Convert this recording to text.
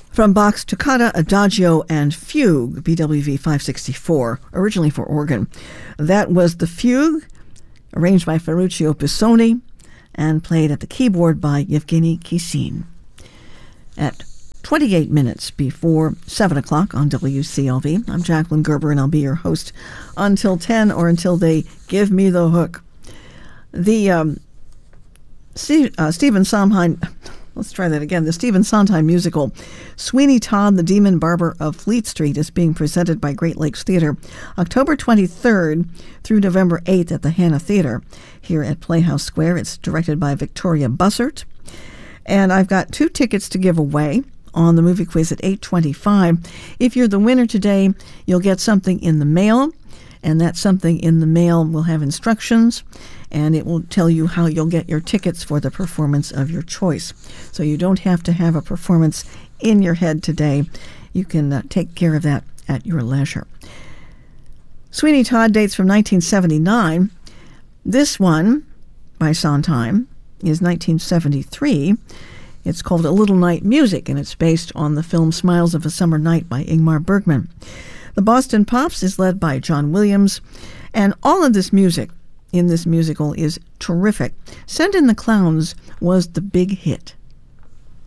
From Bach's Toccata, Adagio, and Fugue, BWV 564, originally for organ. That was the Fugue, arranged by Ferruccio Pisoni, and played at the keyboard by Yevgeny Kissin. At 28 minutes before 7 o'clock on WCLV, I'm Jacqueline Gerber, and I'll be your host until 10, or until they give me the hook. The Stephen Sondheim... Let's try that again. The Stephen Sondheim musical, Sweeney Todd, the Demon Barber of Fleet Street, is being presented by Great Lakes Theater October 23rd through November 8th at the Hannah Theater here at Playhouse Square. It's directed by Victoria Bussert. And I've got 2 tickets to give away on the movie quiz at 8:25. If you're the winner today, you'll get something in the mail, and that something in the mail will have instructions, and it will tell you how you'll get your tickets for the performance of your choice. So you don't have to have a performance in your head today. You can take care of that at your leisure. Sweeney Todd dates from 1979. This one, by Sondheim, is 1973. It's called A Little Night Music, and it's based on the film Smiles of a Summer Night by Ingmar Bergman. The Boston Pops is led by John Williams, and all of this music in this musical is terrific. Send in the Clowns was the big hit.